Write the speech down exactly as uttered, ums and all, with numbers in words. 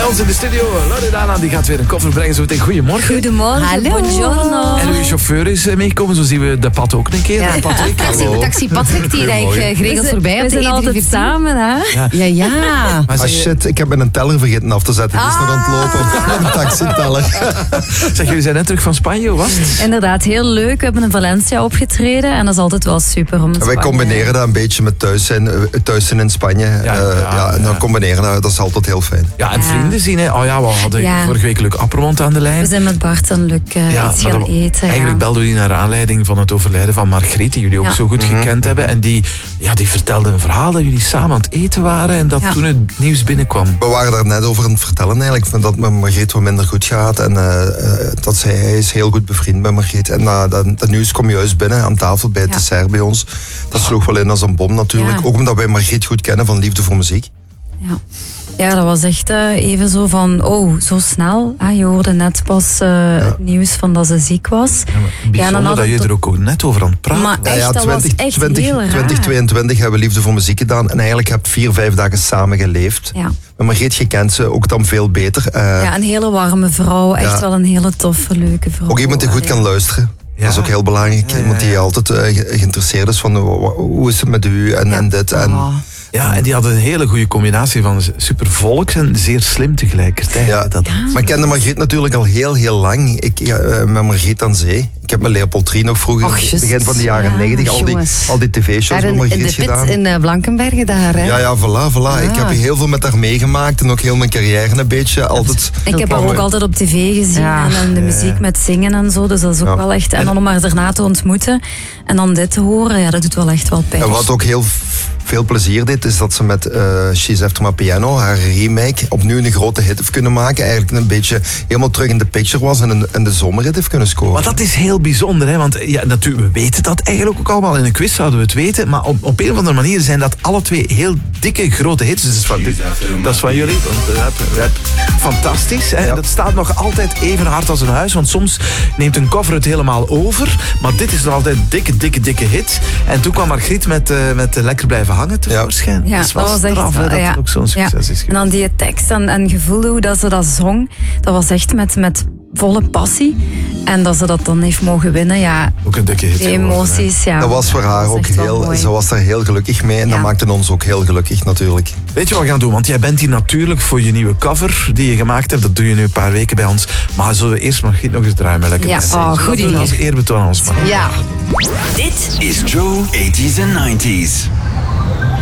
bij ons in de studio. Loredana die gaat weer een koffer brengen. Zo meteen. Goedemorgen. Goedemorgen. Hallo. Buongiorno. En uw chauffeur is meegekomen. Zo zien we de Pat ook een keer. Ja. Patrick, Taxi, hallo. taxi Patrick die rijdt uh, geregeld voorbij We op de zijn E altijd driehonderdveertien. samen, hè? Ja. Ja, ja. Maar Ah zeg, je- shit, ik heb mijn teller vergeten af te zetten. Die is nog aan het lopen. Een taxiteller. zeg, jullie zijn net terug van Spanje, hoe was het? Inderdaad, heel leuk. We hebben in Valencia opgetreden en dat is altijd wel super om in Wij Spanje- combineren dat een beetje met thuis zijn, eh, thuis zijn in Spanje. Ja, Ja, ja, ja, en dan ja. combineren, dat, dat is altijd heel fijn. Ja, en Ja. vrienden zien, hè. Oh ja, we hadden Ja. vorige week Luc Appermond aan de lijn. We zijn met Bart en Luc uh, Ja, iets maar gaan dat- eten. Eigenlijk ja. belden we die naar aanleiding van het overlijden van Margriet, die jullie ook Ja. zo goed gekend hebben. En die, ja, die vertelde een verhaal dat jullie samen aan het eten waren en dat Ja. toen het nieuws binnenkwam. We waren daar net over aan het vertellen eigenlijk, van dat het met Margriet wat minder goed gaat. En uh, uh, dat zij, hij is heel goed bevriend met Margriet. En uh, dat, dat nieuws kwam juist binnen aan tafel bij het Ja. dessert bij ons. Dat sloeg wel in als een bom natuurlijk. Ja. Ook omdat wij Margriet goed kennen van liefde voor muziek. Ja. Ja, dat was echt uh, even zo van, oh, zo snel. Ah, je hoorde net pas uh, het nieuws van dat ze ziek was. Ja, maar bijzonder dan had dat je het er ook net over aan het praten Maar bent. echt, dat was echt twintig, heel raar. twintig tweeëntwintig hebben we liefde voor muziek gedaan. En eigenlijk heb ik vier, vijf dagen samen geleefd. Ja. Maar Margriet, je kent ze ook dan veel beter. Uh, ja, een hele warme vrouw. Echt Ja. wel een hele toffe, leuke vrouw. Ook iemand die goed kan luisteren. Ja. Dat is ook heel belangrijk. Ja, ja, Iemand die ja. altijd uh, ge- geïnteresseerd is van uh, wa- hoe is het met u en, Ja. en dit. En, Oh. Ja, en die hadden een hele goede combinatie van super volks en zeer slim tegelijkertijd. Ja. Dat, Maar ik kende Margriet natuurlijk al heel, heel lang. Ik, ja, uh, met Margriet aan zee. Ik heb met Leopold Drie nog vroeger, Och, in het just. begin van de jaren Ja, negentig, al die, jongens. al die tv-shows Daar met in, in Margriet de pit gedaan. in uh, Blankenbergen daar, hè? Ja, ja, voilà, voilà. Ik heb heel veel met haar meegemaakt en ook heel mijn carrière een beetje. Altijd. Ik heb haar ook altijd op tv gezien Ja. en, en de muziek met zingen en zo. Dus dat is ook Ja. wel echt... En dan om haar daarna te ontmoeten en dan dit te horen, ja, dat doet wel echt wel pijn. En wat ook heel f- veel plezier deed, is dat ze met uh, She's After My Piano, haar remake, opnieuw een grote hit heeft kunnen maken. Eigenlijk een beetje helemaal terug in de picture was en een, en de zomerhit heeft kunnen scoren. Maar dat is heel bijzonder, hè? Want ja, natuurlijk, we weten dat eigenlijk ook allemaal. In een quiz zouden we het weten. Maar op, op een of andere manier zijn dat alle twee heel dikke, grote hits. Dus dat is van, dit- dat is van jullie. Want, rap, rap. Fantastisch. Hè? Ja. Dat staat nog altijd even hard als een huis. Want soms neemt een cover het helemaal over. Maar dit is nog altijd een dikke, dikke, dikke hit. En toen kwam Margriet met, uh, met uh, Lekker Blijven Hangen tevoorschijn. Ja, dat is wel dat was echt straf, hè, wel, dat ja. het ook zo'n succes Ja. is. En dan die tekst en, en gevoel hoe dat ze dat zong, dat was echt met, met volle passie. En dat ze dat dan heeft mogen winnen, ja, Ook een dikke hit. die geworden, hè. emoties, ja. Dat was voor haar was ook echt wel heel, mooi. ze was daar heel gelukkig mee en Ja. dat maakte ons ook heel gelukkig natuurlijk. Weet je wat we gaan doen? Want jij bent hier natuurlijk voor je nieuwe cover die je gemaakt hebt. Dat doe je nu een paar weken bij ons. Maar zullen we eerst Margriet nog eens draaien met Lekker Ja, Blijven oh, Hangen? goed Dat doen we idee. als eerbetoon aan ons man. Ja. Dit is Joe eighties and nineties.